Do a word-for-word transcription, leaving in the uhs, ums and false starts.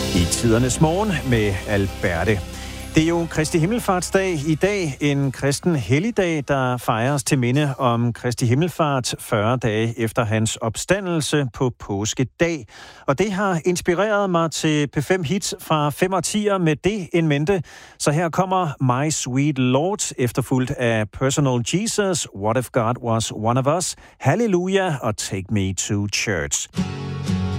I tidernes morgen med Alberte. Det er jo Kristi Himmelfartsdag i dag, en kristen helligdag, der fejres til minde om Kristi Himmelfart fyrre dage efter hans opstandelse på påskedag. Og det har inspireret mig til P fem Hits fra fem årtier med det in mente. Så her kommer My Sweet Lord, efterfulgt af Personal Jesus, What If God Was One of Us, Hallelujah og Take Me to Church.